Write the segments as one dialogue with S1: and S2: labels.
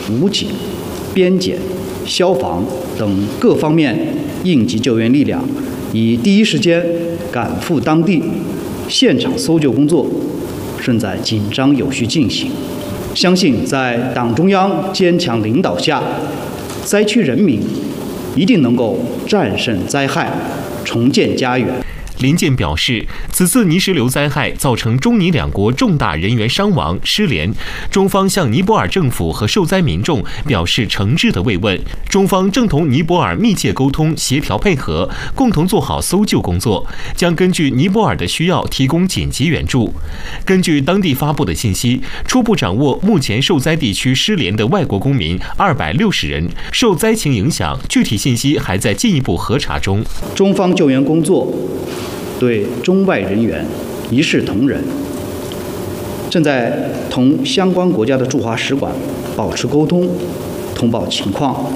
S1: 武警、边检、消防等各方面应急救援力量，以第一时间赶赴当地，现场搜救工作正在紧张有序进行。相信在党中央坚强领导下，灾区人民一定能够战胜灾害，重建家园。
S2: 林健表示，此次泥石流灾害造成中尼两国重大人员伤亡失联，中方向尼泊尔政府和受灾民众表示诚挚的慰问。中方正同尼泊尔密切沟通协调配合，共同做好搜救工作，将根据尼泊尔的需要提供紧急援助。根据当地发布的信息，初步掌握目前受灾地区失联的外国公民260人，受灾情影响具体信息还在进一步核查中。
S1: 中方救援工作对中外人员一视同仁，正在同相关国家的驻华使馆保持沟通，通报情况。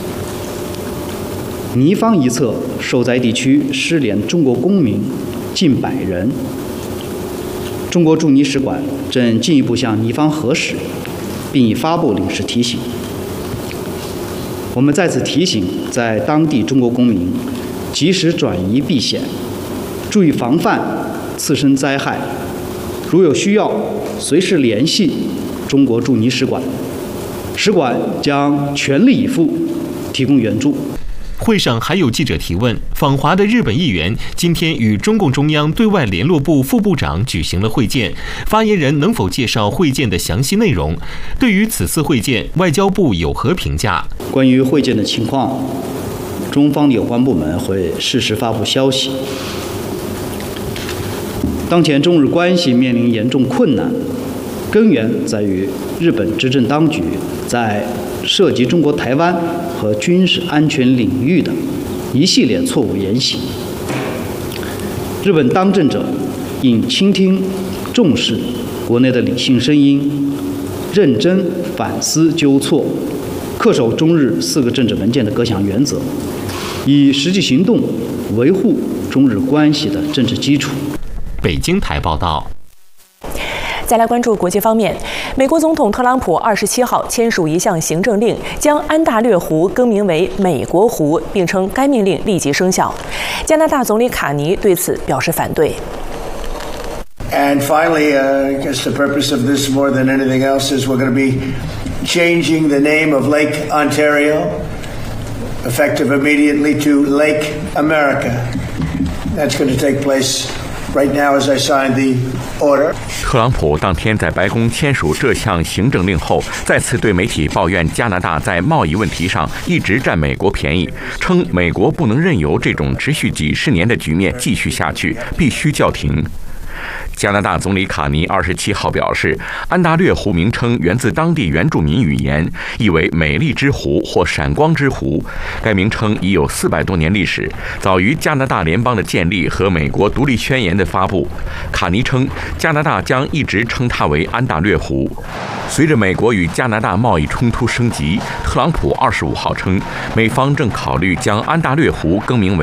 S1: 尼方一侧受灾地区失联中国公民近100人，中国驻尼使馆正进一步向尼方核实，并已发布临时提醒。我们再次提醒在当地中国公民及时转移避险，注意防范次生灾害，如有需要，随时联系中国驻尼使馆，使馆将全力以赴提供援助。
S2: 会上还有记者提问，访华的日本议员今天与中共中央对外联络部副部长举行了会见，发言人能否介绍会见的详细内容？对于此次会见，外交部有何评价？
S1: 关于会见的情况，中方的有关部门会适时发布消息。当前中日关系面临严重困难，根源在于日本执政当局在涉及中国台湾和军事安全领域的一系列错误言行。日本当政者应倾听、重视国内的理性声音，认真反思纠错，恪守中日4个政治文件的各项原则，以实际行动维护中日关系的政治基础。
S2: 北京台报道。
S3: 再来关注国际方面，美国总统特朗普27号签署一项行政令，将安大略湖更名为美国湖，并称该命令立即生效。加拿大总理卡尼对此表示反对。
S4: And finally, I guess the purpose of this more than anything else is we're going to be changing the name of Lake Ontario, effective immediately to Lake America. That's going to take place right now as I sign the order.
S5: 特朗普当天在白宫签署这项行政令后，再次对媒体抱怨加拿大在贸易问题上一直占美国便宜，称美国不能任由这种持续几十年的局面继续下去，必须叫停。加拿大总理卡尼27号表示，安大略湖名称源自当地原住民语言，意为美丽之湖或闪光之湖。该名称已有400多年历史，早于加拿大联邦的建立和美国独立宣言的发布。卡尼称，加拿大将一直称它为安大略湖。随着美国与加拿大贸易冲突升级，特朗普25号称，美方正考虑将安大略湖更名为